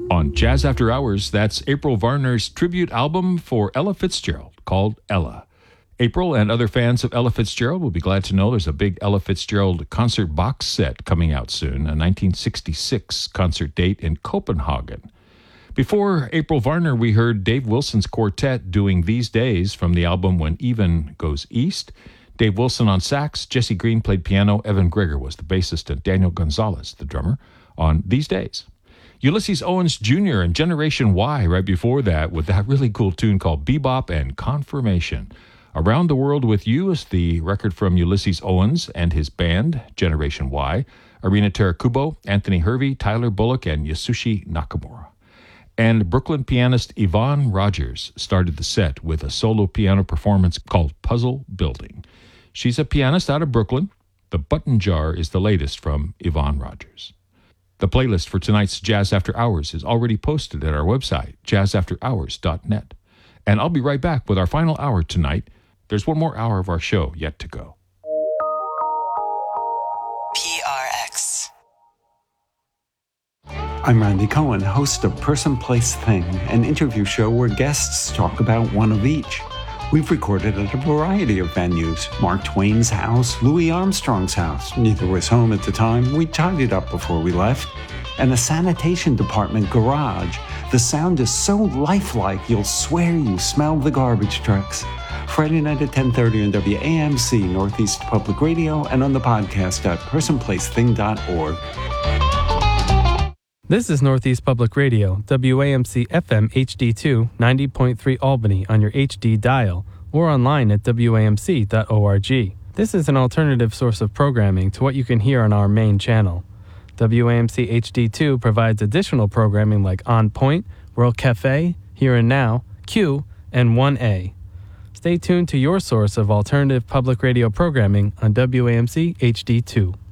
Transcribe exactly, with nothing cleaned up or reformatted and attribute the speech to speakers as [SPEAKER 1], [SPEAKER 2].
[SPEAKER 1] On Jazz After Hours, that's April Varner's tribute album for Ella Fitzgerald called Ella. April and other fans of Ella Fitzgerald will be glad to know there's a big Ella Fitzgerald concert box set coming out soon, a nineteen sixty-six concert date in Copenhagen. Before April Varner, we heard Dave Wilson's quartet doing These Days from the album When Even Goes East. Dave Wilson on sax, Jesse Green played piano, Evan Gregor was the bassist, and Daniel Gonzalez, the drummer, on These Days. Ulysses Owens Junior and Generation Y right before that with that really cool tune called Bebop and Confirmation. Around the World with You is the record from Ulysses Owens and his band, Generation Y, Arina Terakubo, Anthony Hervey, Tyler Bullock, and Yasushi Nakamura. And Brooklyn pianist Yvonne Rogers started the set with a solo piano performance called Puzzle Building. She's a pianist out of Brooklyn. The Button Jar is the latest from Yvonne Rogers. The playlist for tonight's Jazz After Hours is already posted at our website, jazz after hours dot net. And I'll be right back with our final hour tonight. There's one more hour of our show yet to go.
[SPEAKER 2] P R X.
[SPEAKER 3] I'm Randy Cohen, host of Person, Place, Thing, an interview show where guests talk about one of each. We've recorded at a variety of venues. Mark Twain's house, Louis Armstrong's house. Neither was home at the time. We tidied up before we left. And a sanitation department garage. The sound is so lifelike you'll swear you smell the garbage trucks. Friday night at ten thirty on W A M C Northeast Public Radio and on the podcast at person place thing dot org.
[SPEAKER 4] This is Northeast Public Radio, W A M C F M H D two, ninety point three Albany on your H D dial, or online at W A M C dot org. This is an alternative source of programming to what you can hear on our main channel. W A M C H D two provides additional programming like On Point, World Cafe, Here and Now, Q, and one A. Stay tuned to your source of alternative public radio programming on W A M C H D two.